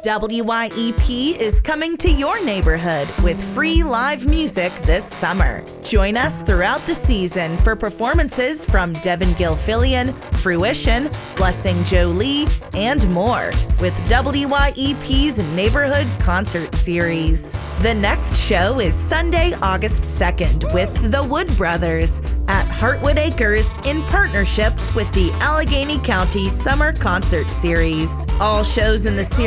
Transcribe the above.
WYEP is coming to your neighborhood with free live music this summer. Join us throughout the season for performances from Devin Gilfillian, Fruition, Blessing Jolie, and more with WYEP's Neighborhood Concert Series. The next show is Sunday, August 2nd with the Wood Brothers at Heartwood Acres in partnership with the Allegheny County Summer Concert Series. All shows in the series